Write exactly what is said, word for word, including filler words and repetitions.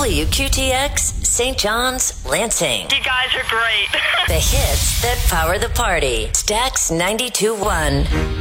W Q T X, Saint John's, Lansing. You guys are great. The hits that power the party. Stax ninety-two point one.